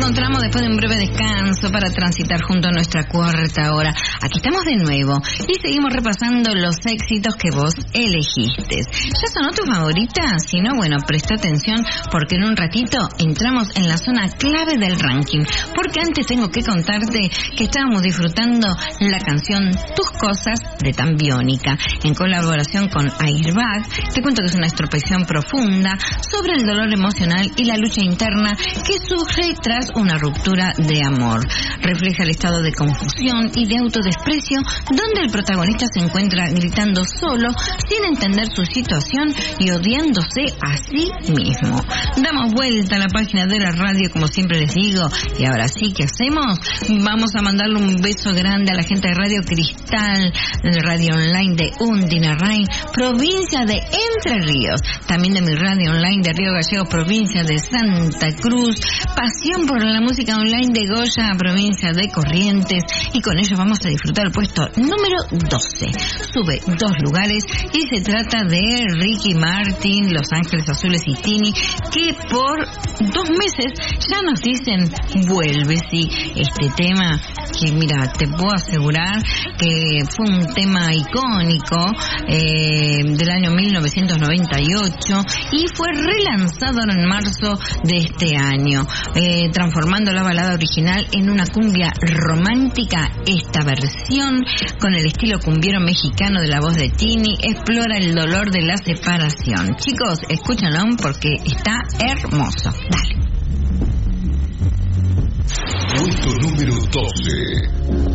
reencontramos después de un breve descanso para transitar junto a nuestra cuarta hora. Aquí estamos de nuevo y seguimos repasando los éxitos que vos elegiste. ¿Ya sonó tu favorita? Si no, bueno, presta atención porque en un ratito entramos en la zona clave del ranking. Porque antes tengo que contarte que estábamos disfrutando la canción Tus Cosas de Tambiónica en colaboración con Airbag. Te cuento que es una introspección profunda sobre el dolor emocional y la lucha interna que surge tras una ruptura de amor. Refleja el estado de confusión y de autodesprecio donde el protagonista se encuentra gritando solo, sin entender su situación y odiándose a sí mismo. Damos vuelta a la página de la radio, como siempre les digo, y ahora sí, ¿qué hacemos? Vamos a mandarle un beso grande a la gente de Radio Cristal, de Radio Online de Undinarrain, provincia de Entre Ríos, también de mi radio online de Río Gallegos, provincia de Santa Cruz, Pasión por la Música Online de Goya, provincia de Corrientes, y con ello vamos a disfrutar el puesto número 12. Sube 2 lugares y se trata de Ricky Martin, Los Ángeles Azules y Tini, que por 2 meses ya nos dicen vuelve. Sí, este tema que mira, te puedo asegurar que fue un tema icónico del año 1998 y fue relanzado en marzo de este año, transformando la balada original en una cumbia romántica. Esta versión, con el estilo cumbiero mexicano de la voz de Tini, explora el dolor de la separación. Chicos, escúchanlo porque está hermoso. Dale. Puesto número 12.